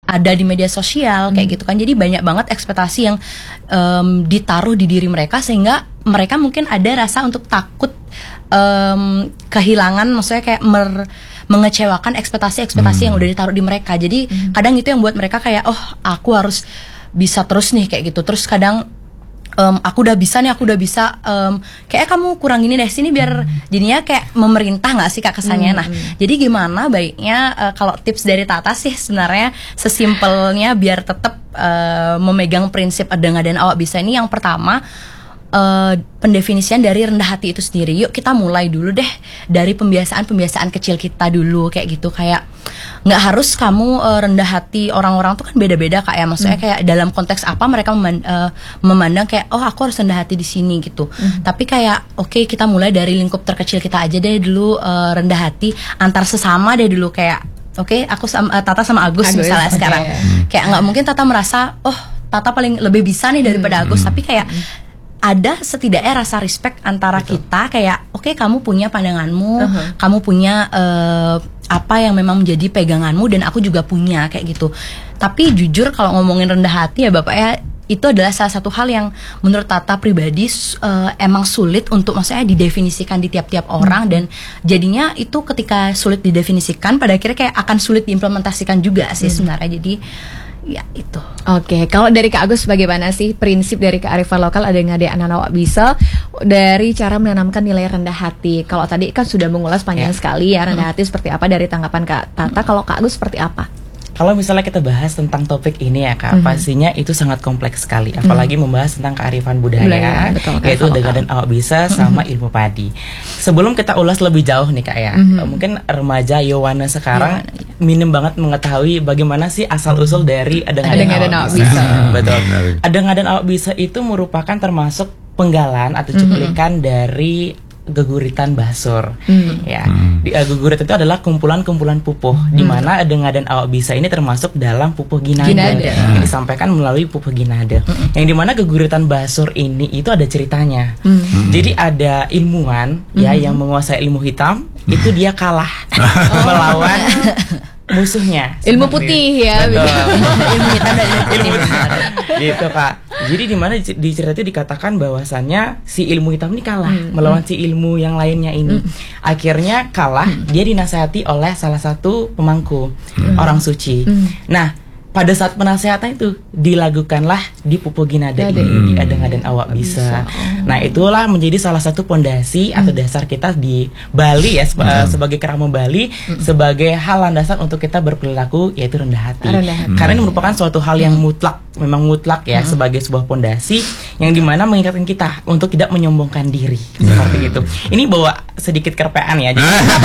ada di media sosial kayak gitu kan. Jadi banyak banget ekspektasi yang ditaruh di diri mereka, sehingga mereka mungkin ada rasa untuk takut kehilangan, maksudnya kayak mengecewakan ekspektasi yang udah ditaruh di mereka. Jadi kadang itu yang buat mereka kayak, oh aku harus bisa terus nih kayak gitu. Terus kadang aku udah bisa, kayak kamu kurang ini deh sini, biar jadinya kayak memerintah nggak sih Kak kesannya. Nah jadi gimana baiknya kalau tips dari Tata sih sebenarnya sesimpelnya biar tetap memegang prinsip ada nggak dan awak bisa ini. Yang pertama, pendefinisian dari rendah hati itu sendiri. Yuk kita mulai dulu deh dari pembiasaan kecil kita dulu kayak gitu. Kayak nggak harus kamu rendah hati, orang-orang tuh kan beda-beda Kak ya. Maksudnya kayak dalam konteks apa mereka memandang kayak, oh aku harus rendah hati di sini gitu. Tapi kayak oke, kita mulai dari lingkup terkecil kita aja deh dulu, rendah hati antar sesama deh dulu. Kayak oke, aku Tata sama Agus misalnya sekarang. Kayak nggak mungkin Tata merasa, oh Tata paling lebih bisa nih daripada Agus. Tapi kayak ada setidaknya rasa respect antara kita, kayak oke, kamu punya pandanganmu, kamu punya apa yang memang menjadi peganganmu, dan aku juga punya kayak gitu. Tapi jujur kalau ngomongin rendah hati ya Bapak ya, itu adalah salah satu hal yang menurut Tata pribadi emang sulit untuk maksudnya didefinisikan di tiap-tiap orang, dan jadinya itu ketika sulit didefinisikan pada akhirnya kayak akan sulit diimplementasikan juga sih sebenarnya. Jadi ya itu. Oke, kalau dari Kak Agus bagaimana sih prinsip dari kearifan lokal ada nggak ada anak awak bisa dari cara menanamkan nilai rendah hati? Kalau tadi kan sudah mengulas panjang sekali ya rendah hati seperti apa dari tanggapan Kak Tata. Kalau Kak Agus seperti apa? Kalau misalnya kita bahas tentang topik ini ya Kak, pastinya itu sangat kompleks sekali. Apalagi membahas tentang kearifan budaya, yaitu dengan dan awak bisa sama ilmu padi. Sebelum kita ulas lebih jauh nih Kak ya, mungkin remaja Yowana sekarang minim banget mengetahui bagaimana sih asal-usul dari Adeng dan awak bisa. Betul. Adeng dan awak bisa itu merupakan termasuk penggalan atau cuplikan dari geguritan Basur. Geguritan itu adalah kumpulan-kumpulan pupuh, di mana Adeng dan awak bisa ini termasuk dalam pupuh Ginade yang disampaikan melalui pupuh Ginade. Yang dimana geguritan Basur ini itu ada ceritanya. Jadi ada ilmuwan yang menguasai ilmu hitam, itu dia kalah melawan musuhnya. Ilmu putih ya. Ilmu hitam dan ilmu putih. Gitu Kak. Jadi di mana di cerita itu dikatakan bahwasannya si ilmu hitam ini kalah melawan si ilmu yang lainnya ini. Akhirnya kalah, dia dinasihati oleh salah satu pemangku orang suci. Nah, pada saat penasihatan itu dilakukanlah di pupuh Ginade ini, di Adeng dan awak bisa. Nah, itulah menjadi salah satu pondasi atau dasar kita di Bali ya, sebagai kerama Bali, sebagai hal landasan untuk kita berperilaku yaitu rendah hati. Karena ini merupakan suatu hal yang mutlak, memang mutlak ya, sebagai sebuah pondasi yang dimana mengingatkan kita untuk tidak menyombongkan diri seperti itu. Ini bawa sedikit kerpean ya. Jadi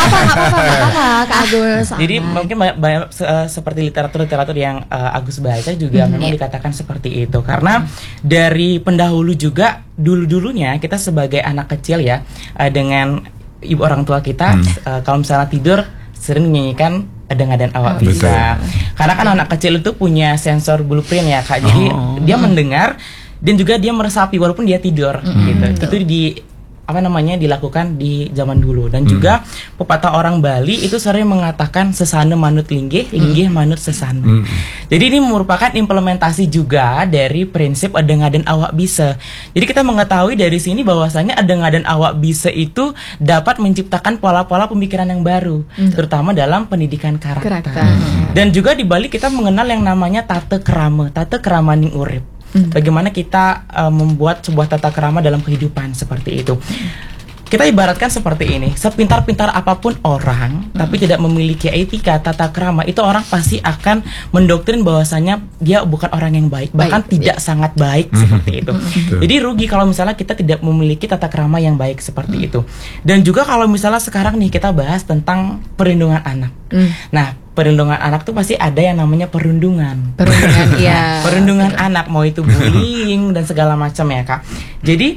Kak Agus. Jadi mungkin banyak seperti literatur yang Agus baca juga memang dikatakan seperti itu, karena dari pendahulu juga dulunya kita sebagai anak kecil ya, dengan ibu orang tua kita kalau misalnya tidur sering menyanyikan Adeng dan awak bisa. Karena kan anak kecil itu punya sensor blueprint ya Kak, jadi dia mendengar dan juga dia meresapi walaupun dia tidur gitu. Itu dilakukan di zaman dulu. Dan juga pepatah orang Bali itu sering mengatakan sesana manut linggih, linggih manut sesana. Jadi ini merupakan implementasi juga dari prinsip Adeng dan awak bisa. Jadi kita mengetahui dari sini bahwasanya Adeng dan awak bisa itu dapat menciptakan pola-pola pemikiran yang baru, terutama dalam pendidikan karakter. Dan juga di Bali kita mengenal yang namanya tata kerama ning urip. Bagaimana kita membuat sebuah tata krama dalam kehidupan seperti itu. Kita ibaratkan seperti ini, sepintar-pintar apapun orang, tapi tidak memiliki etika tata krama, itu orang pasti akan mendoktrin bahwasanya dia bukan orang yang baik, bahkan tidak sangat baik seperti itu. Jadi rugi kalau misalnya kita tidak memiliki tata krama yang baik seperti itu. Dan juga kalau misalnya sekarang nih kita bahas tentang perlindungan anak. Nah, perlindungan anak tuh pasti ada yang namanya perundungan. Perundungan anak, mau itu bullying dan segala macam ya Kak. Jadi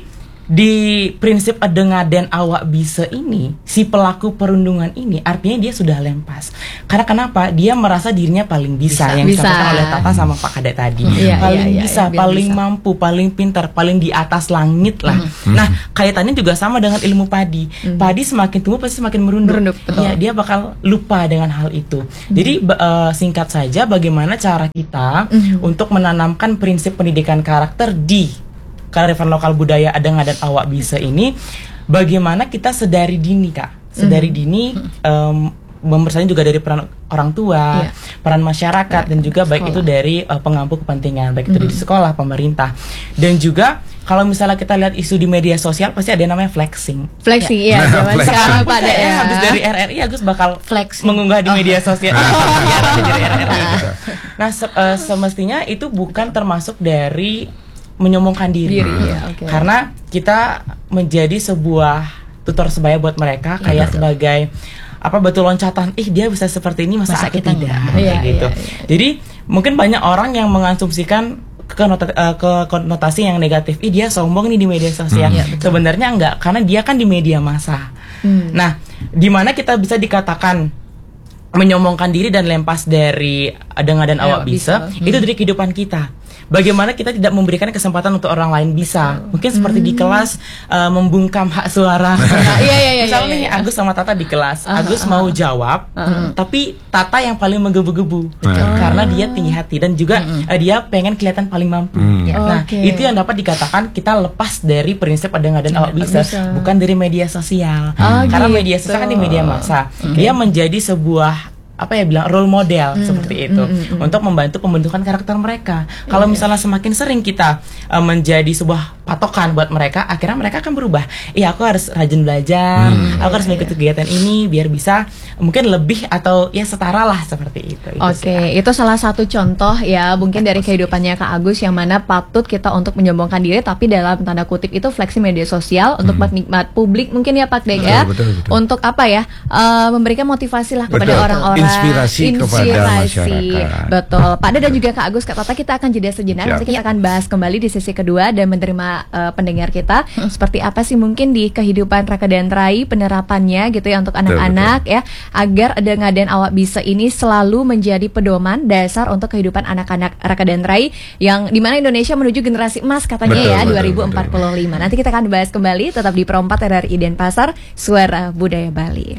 di prinsip dengaden awak bisa ini, si pelaku perundungan ini artinya dia sudah lempas. Karena kenapa? Dia merasa dirinya paling bisa. Yang disampaikan oleh Tata sama Pak Kadek tadi. Paling bisa, paling mampu, paling pintar, paling di atas langit lah. Nah, kaitannya juga sama dengan ilmu padi. Padi semakin tumbuh pasti semakin merunduk. Ya, dia bakal lupa dengan hal itu. Jadi singkat saja, bagaimana cara kita untuk menanamkan prinsip pendidikan karakter di kearifan lokal budaya dengaden awak bisa ini, bagaimana kita sedari dini, Kak, sedari dini membesarnya juga dari peran orang tua, peran masyarakat, dan juga baik itu dari pengampu kepentingan, baik itu di sekolah, pemerintah, dan juga kalau misalnya kita lihat isu di media sosial pasti ada yang namanya flexing. Iya, zaman sekarang pada ya. Habis dari RRI Agus bakal mengunggah di media sosial. Nah, semestinya itu bukan termasuk dari menyombongkan diri. Karena kita menjadi sebuah tutor sebaya buat mereka, kayak sebagai batu loncatan, dia bisa seperti ini, masa kita tidak, gitu. Jadi mungkin banyak orang yang mengasumsikan ke konotasi yang negatif, dia sombong nih di media sosial. Sebenarnya enggak, karena dia kan di media massa. Nah, di mana kita bisa dikatakan menyombongkan diri dan lempas dari dengaden awak bisa, itu dari kehidupan kita. Bagaimana kita tidak memberikan kesempatan untuk orang lain bisa. Mungkin seperti di kelas membungkam hak suara. Misalnya nih Agus sama Tata di kelas, Agus mau jawab, tapi Tata yang paling menggebu-gebu karena dia tinggi hati dan juga dia pengen kelihatan paling mampu. Nah, itu yang dapat dikatakan kita lepas dari prinsip dengaden awak bisa, bukan dari media sosial. Karena media sosial kan di media massa. Dia menjadi sebuah role model seperti itu untuk membantu pembentukan karakter mereka. Kalau misalnya semakin sering kita menjadi sebuah patokan buat mereka, akhirnya mereka akan berubah. Aku harus rajin belajar, aku harus mengikuti kegiatan ini biar bisa mungkin lebih atau setara lah seperti itu. Itu salah satu contoh ya mungkin dari kehidupannya Kak Agus yang mana patut kita untuk menyombongkan diri, tapi dalam tanda kutip itu flexing media sosial untuk penikmat publik mungkin ya Pak Dek ya. Untuk memberikan motivasi lah kepada orang-orang, inspirasi kepada masyarakat. Betul. Pak Ade dan juga Kak Agus, Kak Tata, kita akan jeda sejenak. Nanti kita akan bahas kembali di sesi kedua dan menerima pendengar kita seperti apa sih mungkin di kehidupan Rakadentrai Rai penerapannya gitu ya untuk anak-anak ya, agar dengaden awak bisa ini selalu menjadi pedoman dasar untuk kehidupan anak-anak Rakadentrai yang dimana Indonesia menuju generasi emas katanya 2045. Nanti kita akan bahas kembali, tetap di Pro 4 RRI Denpasar, Suara Budaya Bali.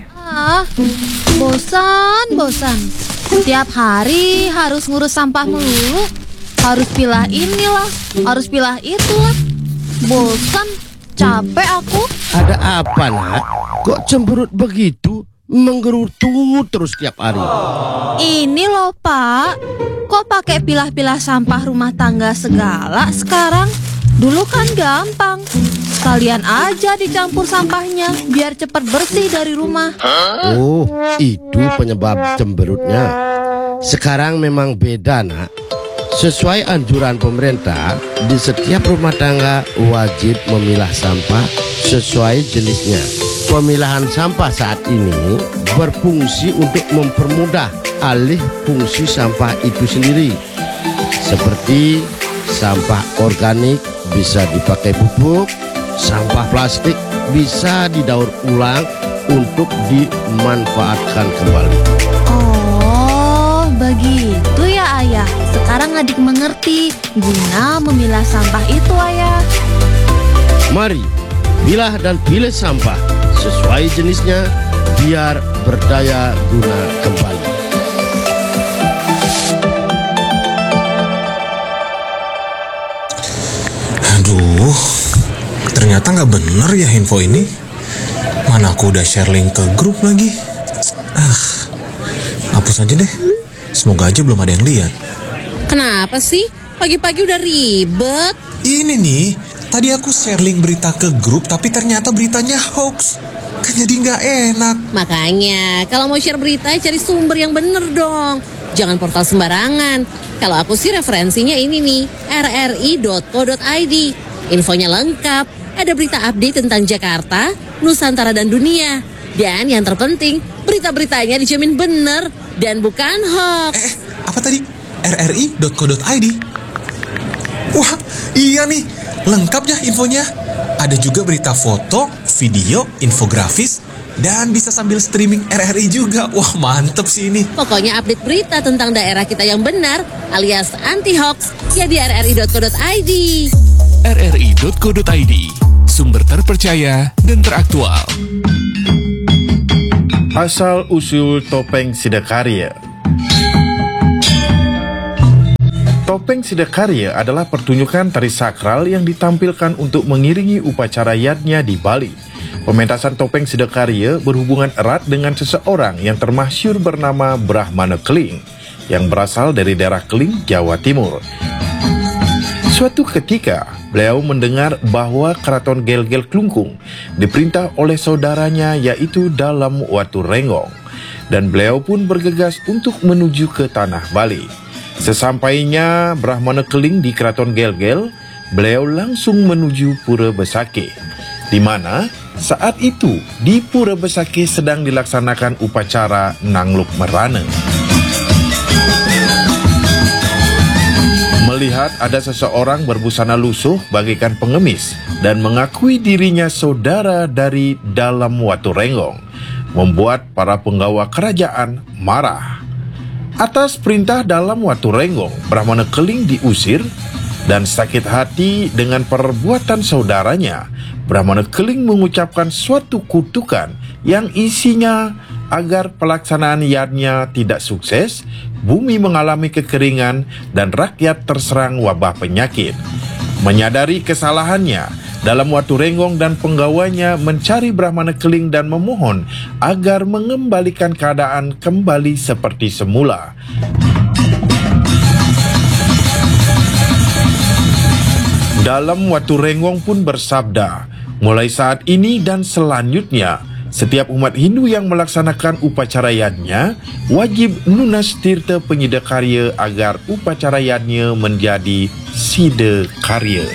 Bosan. Setiap hari harus ngurus sampah melulu. Harus pilah inilah, harus pilah itulah. Bosan, capek aku. Ada apa, Nak? Kok cemberut begitu? Menggerutu terus tiap hari. Ini loh, Pak. Kok pakai pilah-pilah sampah rumah tangga segala sekarang? Dulu kan gampang. Sekalian aja dicampur sampahnya biar cepat bersih dari rumah. Oh, itu penyebab cemberutnya. Sekarang memang beda, Nak. Sesuai anjuran pemerintah, di setiap rumah tangga wajib memilah sampah sesuai jenisnya. Pemilahan sampah saat ini berfungsi untuk mempermudah alih fungsi sampah itu sendiri. Seperti sampah organik bisa dipakai pupuk, sampah plastik bisa didaur ulang untuk dimanfaatkan kembali. Oh, begitu ya Ayah. Sekarang adik mengerti guna memilah sampah itu, Ayah. Mari, pilah dan pilih sampah sesuai jenisnya biar berdaya guna kembali. Aduh, ternyata nggak bener ya info ini. Mana aku udah share link ke grup lagi. Hapus aja deh. Semoga aja belum ada yang lihat. Kenapa sih? Pagi-pagi udah ribet. Ini nih, tadi aku share link berita ke grup tapi ternyata beritanya hoax. Kan jadi nggak enak. Makanya, kalau mau share berita cari sumber yang bener dong. Jangan portal sembarangan. Kalau aku sih referensinya ini nih, rri.co.id. Infonya lengkap, ada berita update tentang Jakarta, Nusantara dan dunia. Dan yang terpenting, berita-beritanya dijamin bener dan bukan hoax. Apa tadi? rri.co.id. Wah, iya nih, lengkap ya infonya. Ada juga berita foto, video, infografis, dan bisa sambil streaming RRI juga. Wah, mantep sih ini. Pokoknya update berita tentang daerah kita yang benar alias anti-hoax ya di rri.co.id. rri.co.id, sumber terpercaya dan teraktual. Asal-usul topeng Sidakarya. Topeng Sidakarya adalah pertunjukan tari sakral yang ditampilkan untuk mengiringi upacara yadnya di Bali. Pementasan topeng Sidakarya berhubungan erat dengan seseorang yang termasyhur bernama Brahmana Keling, yang berasal dari daerah Keling, Jawa Timur. Suatu ketika, beliau mendengar bahwa Keraton Gel-Gel Klungkung diperintah oleh saudaranya yaitu Dalam Watu Renggong, dan beliau pun bergegas untuk menuju ke tanah Bali. Sesampainya Brahmana Keling di Keraton Gel-Gel, beliau langsung menuju Pura Besakeh, di mana saat itu di Pura Besakeh sedang dilaksanakan upacara Nangluk Merana. Melihat ada seseorang berbusana lusuh bagaikan pengemis dan mengakui dirinya saudara dari Dalam Watu Renggong, membuat para penggawa kerajaan marah. Atas perintah Dalam Watu Renggong, Brahmana Keling diusir, dan sakit hati dengan perbuatan saudaranya, Brahmana Keling mengucapkan suatu kutukan yang isinya agar pelaksanaan yadnya tidak sukses, bumi mengalami kekeringan, dan rakyat terserang wabah penyakit. Menyadari kesalahannya, Dalam Watu Renggong dan penggawanya mencari Brahmana Keling dan memohon agar mengembalikan keadaan kembali seperti semula. Dalam Watu Renggong pun bersabda, mulai saat ini dan selanjutnya, setiap umat Hindu yang melaksanakan upacara yadnya wajib nunas tirta penyidakarya agar upacara yadnya menjadi sidakarya.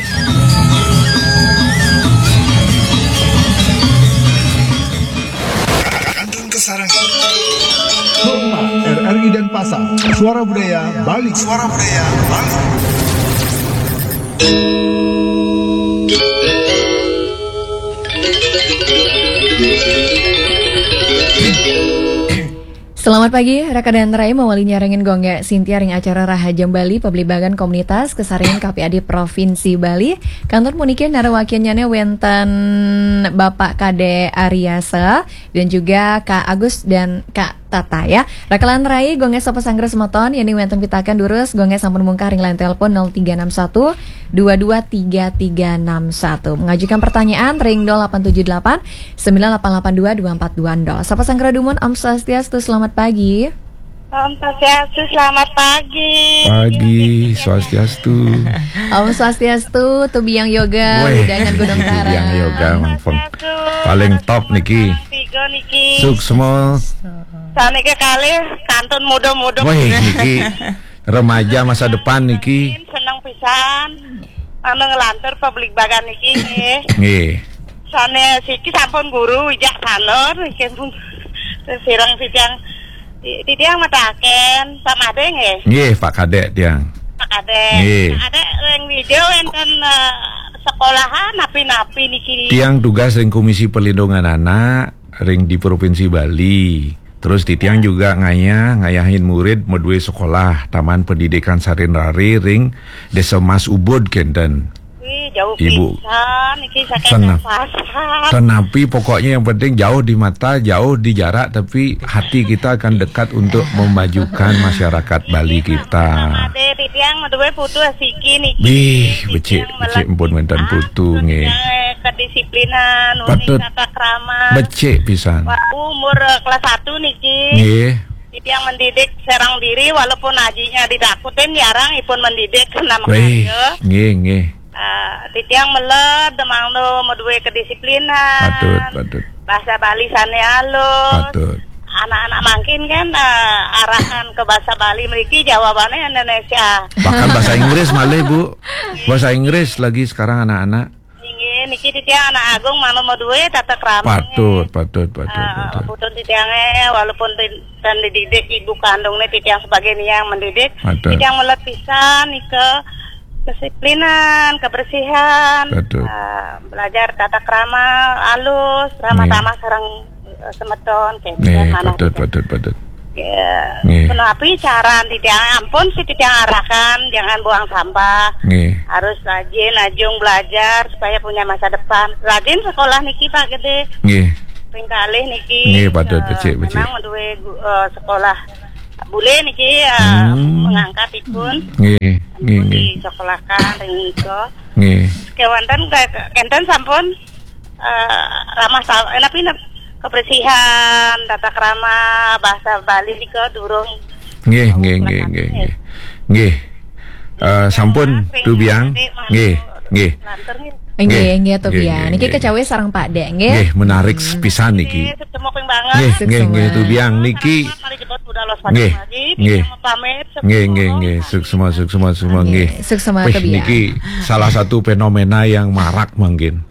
Hormat RRI dan Pasar, Suara Budaya Bali. Suara Budaya Bali. Selamat pagi, Raka dan Rai mawali nyarengin gongga Sintia ring acara Rahajam Bali Pablibagan Komunitas Kesaringan KPAD Provinsi Bali. Kantor puniki narawakiannya wenten Bapak Kade Ariasa dan juga Kak Agus dan Kak Tata ya. Rakalan Rai gongga sapa sanggra semoton yani wenten pitakan durus gongga sampun mungkar ring line telepon 0361 223361. Mengajukan pertanyaan ring 0878 9882 2422. Sapa sanggra dumun Om Swastiastu, selamat pagi. Om Swastiastu, selamat pagi. Pagi, Swastiastu. Om Swastiastu, Tubiang Yoga, Udangan Gunung Tara. Tubiang Yoga, paling top niki. Suksmo. Sanike kali kantun muda-muda. Wih, niki remaja masa depan niki. Seneng pisan. Anu ngelantur publik bagan niki nggih. Nggih. Sane siki sampun guru wijak sanur niki pun sirang sitiang titiang mataken sama ade nggih. Nggih, Pak Kadek tiang. Pak Kadek. Nggih. Ada yang video enten sekolahan napi-napi niki. Tiang tugas ring Komisi Perlindungan Anak ring di Provinsi Bali. Terus titiang juga ngayahin murid medue sekolah Taman Pendidikan Sarinrari ring Desa Mas Ubud Kenten. Wih, jauh Ibu. pisan iki saking pasar. Tapi pokoknya yang penting jauh di mata, jauh di jarak, tapi hati kita akan dekat untuk memajukan masyarakat Bali kita. Ade titiang medue putu siki niki. Bih, becik empun wenten putu nggih. Kedisiplinan, Patut. tata krama. Becik pisan. Umur kelas 1 niki. Nggih. Yang mendidik serang diri walaupun ajinya didakutin jarang ipun mendidik nama Wih, karya. nggih. Titiang meled demang no medue kedisiplinan. Patut. Bahasa Bali sane halus. Patut. Anak-anak makin kan arahan ke bahasa Bali mriki jawabannya Indonesia. Bahkan bahasa Inggris malah Bu. Bahasa Inggris lagi sekarang anak-anak. Niki titiang anak agung mano medue tata krama. Patut. Putun titiangnya walaupun dan dididik ibu kandungnya titiang sebagai yang mendidik. Patut. Titiang meled pisan nike Kedisiplinan, kebersihan, Betul. belajar tata krama, halus, ramah tamah sareng semeton kayak Betul. Ya, menapi cara tidak ampun sih tidak arahkan, jangan buang sampah. Harus rajin, ajung belajar supaya punya masa depan. Rajin sekolah niki Pak Gede. Pingkalih niki. Memang duwe sekolah bule niki mengangkat ikun. Di sekolahkan ringiko. Kewanten sampun ramah enapi kebersihan, tata krama, bahasa Bali niko durung. Nggih. Sampun Tubiang. Nggih. Nggih Tubiang. Niki kecawe sareng Pak Dek nggih. Menarik pisan niki. Nggih Tubiang niki. Nggih. Suksema nggih. Suksema Tubiang. Niki salah satu fenomena yang marak mungkin.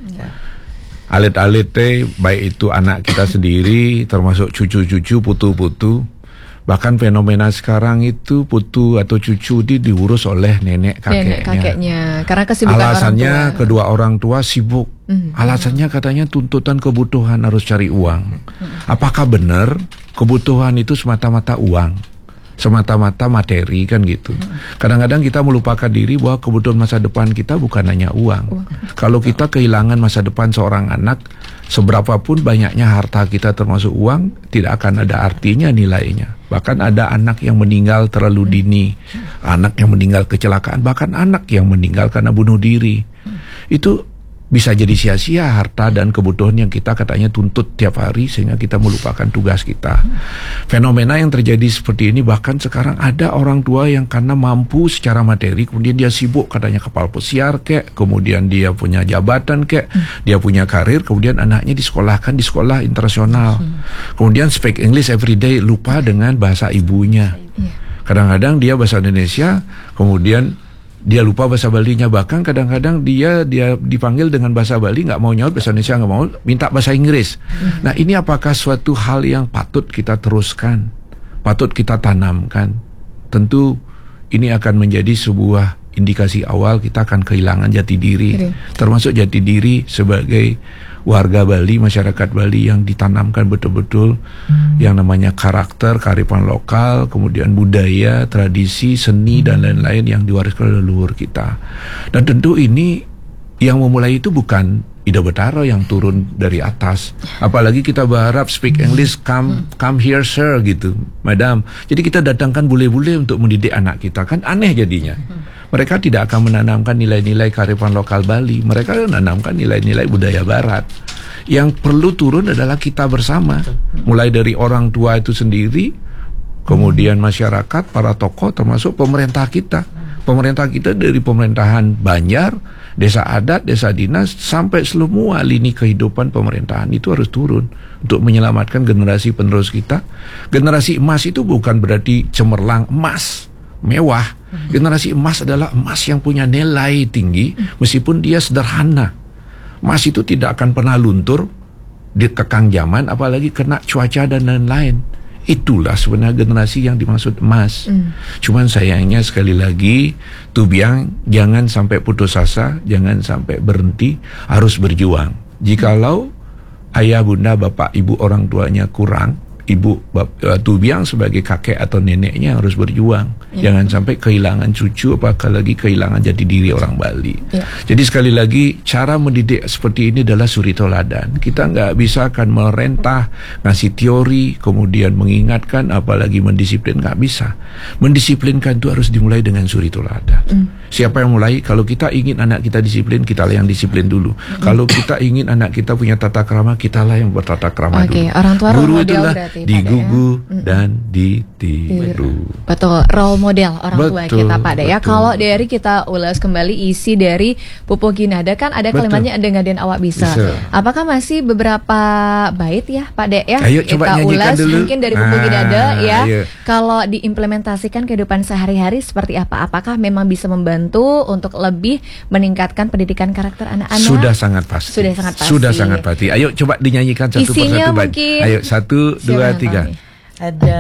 Alit-alit teh baik itu anak kita sendiri termasuk cucu-cucu, putu-putu. Bahkan fenomena sekarang itu putu atau cucu diurus oleh nenek kakeknya. Karena kesibukan alasannya orang tua. Kedua orang tua sibuk. Alasannya katanya tuntutan kebutuhan harus cari uang. Apakah benar kebutuhan itu semata-mata uang? Semata-mata materi kan gitu. Kadang-kadang kita melupakan diri bahwa kebutuhan masa depan kita bukan hanya uang. Kalau kita kehilangan masa depan seorang anak, seberapapun banyaknya harta kita termasuk uang, tidak akan ada artinya nilainya. Bahkan ada anak yang meninggal terlalu dini, anak yang meninggal kecelakaan, bahkan anak yang meninggal karena bunuh diri. Itu bisa jadi sia-sia harta dan kebutuhan yang kita katanya tuntut tiap hari sehingga kita melupakan tugas kita. Fenomena yang terjadi seperti ini bahkan sekarang ada orang tua yang karena mampu secara materi kemudian dia sibuk katanya kapal pesiar kek, kemudian dia punya jabatan kek, dia punya karir, kemudian anaknya disekolahkan di sekolah internasional. Kemudian speak English every day, lupa dengan bahasa ibunya. Kadang-kadang dia bahasa Indonesia, kemudian dia lupa bahasa Balinya, bahkan kadang-kadang dia dipanggil dengan bahasa Bali nggak mau nyaut, bahasa Indonesia nggak mau, minta bahasa Inggris. Nah ini apakah suatu hal yang patut kita teruskan, patut kita tanamkan? Tentu ini akan menjadi sebuah indikasi awal kita akan kehilangan jati diri, termasuk jati diri sebagai warga Bali, masyarakat Bali yang ditanamkan betul-betul yang namanya karakter, kearifan lokal, kemudian budaya, tradisi, seni dan lain-lain yang diwariskan oleh leluhur kita. Dan tentu ini yang memulai itu bukan Ida Betara yang turun dari atas. Apalagi kita berharap speak English, come here sir gitu, madam. Jadi kita datangkan bule-bule untuk mendidik anak kita, kan aneh jadinya. Mereka tidak akan menanamkan nilai-nilai kearifan lokal Bali. Mereka menanamkan nilai-nilai budaya Barat. Yang perlu turun adalah kita bersama. Mulai dari orang tua itu sendiri, kemudian masyarakat, para tokoh, termasuk pemerintah kita. Pemerintah kita dari pemerintahan Banjar, desa adat, desa dinas, sampai semua lini kehidupan pemerintahan itu harus turun untuk menyelamatkan generasi penerus kita. Generasi emas itu bukan berarti cemerlang emas, mewah. Generasi emas adalah emas yang punya nilai tinggi meskipun dia sederhana. Emas itu tidak akan pernah luntur dikekang zaman, apalagi kena cuaca dan lain-lain. Itulah sebenarnya generasi yang dimaksud emas. Cuman sayangnya sekali lagi Tubiang jangan sampai putus asa, jangan sampai berhenti, harus berjuang. Jikalau ayah, bunda, bapak, ibu, orang tuanya kurang, Tubiang sebagai kakek atau neneknya harus berjuang. Jangan sampai kehilangan cucu, apalagi kehilangan jati diri orang Bali. Jadi sekali lagi cara mendidik seperti ini adalah suri toladan. Kita nggak bisa akan merentah, ngasih teori, kemudian mengingatkan, apalagi mendisiplin, nggak bisa. Mendisiplinkan itu harus dimulai dengan suri toladan. Siapa yang mulai? Kalau kita ingin anak kita disiplin, kitalah yang disiplin dulu. Kalau kita ingin anak kita punya tata krama, kitalah yang bertata krama dulu. Orang tua guru itulah digugu dan ditiru. Betul, role model orang tua kita Pak De ya. Kalau dari kita ulas kembali isi dari Pupuk Ginada kan ada kalimatnya dengan awak bisa. Apakah masih beberapa bait ya Pak De ya? Ayo, kita ulas dulu. Mungkin dari Pupuk Ginada ya. Ayo. Kalau diimplementasikan kehidupan sehari-hari seperti apa? Apakah memang bisa membantu untuk lebih meningkatkan pendidikan karakter anak-anak? Sudah sangat pasti. Sudah sangat pasti. Ayo coba dinyanyikan satu persatu. Mungkin. Ayo 1, 2, 3. Ada